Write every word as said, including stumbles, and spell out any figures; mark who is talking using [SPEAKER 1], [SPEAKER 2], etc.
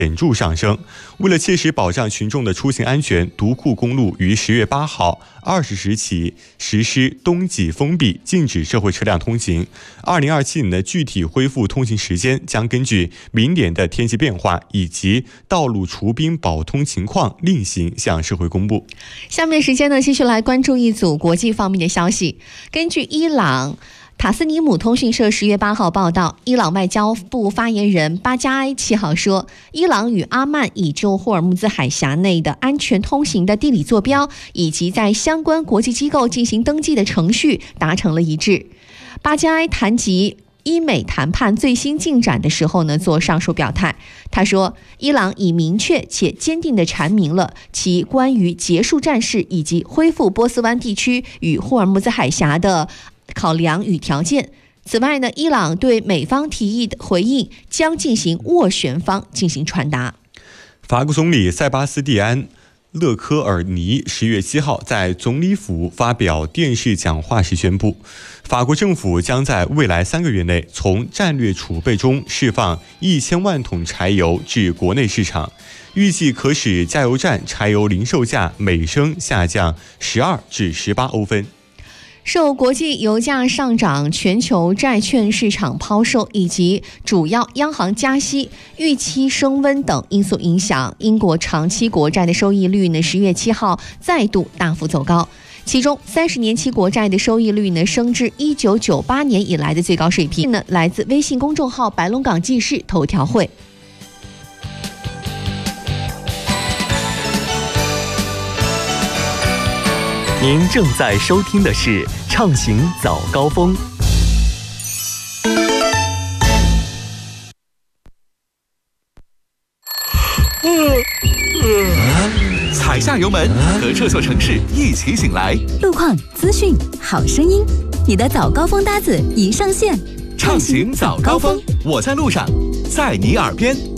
[SPEAKER 1] 显著上升。为了切实保障群众的出行安全，独库公路于十月八号二十时起实施冬季封闭，禁止社会车辆通行。二零二七年的具体恢复通行时间将根据明年的天气变化以及道路除冰保通情况另行向社会公布。
[SPEAKER 2] 下面时间呢，继续来关注一组国际方面的消息。根据伊朗塔斯尼姆通讯社十月八号报道，伊朗外交部发言人巴加埃七号说，伊朗与阿曼已就霍尔木兹海峡内的安全通行的地理坐标以及在相关国际机构进行登记的程序达成了一致。巴加埃谈及伊美谈判最新进展的时候呢，做上述表态。他说，伊朗已明确且坚定地阐明了其关于结束战事以及恢复波斯湾地区与霍尔木兹海峡的考量与条件。此外呢，伊朗对美方提议的回应将进行斡旋方进行传达。
[SPEAKER 1] 法国总理塞巴斯蒂安·勒科尔尼十月七号在总理府发表电视讲话时宣布，法国政府将在未来三个月内从战略储备中释放一千万桶柴油至国内市场，预计可使加油站柴油零售价每升下降十二至十八欧分。
[SPEAKER 2] 受国际油价上涨、全球债券市场抛售以及主要央行加息、预期升温等因素影响，英国长期国债的收益率呢，十月七号再度大幅走高。其中，三十年期国债的收益率呢，升至一九九八年以来的最高水平呢。来自微信公众号白龙港记事头条会。
[SPEAKER 3] 您正在收听的是《畅行早高峰》。
[SPEAKER 4] 踩下油门，和这座城市一起醒来。
[SPEAKER 5] 路况、资讯、好声音，你的早高峰搭子已上线。
[SPEAKER 4] 畅行早高峰，我在路上，在你耳边。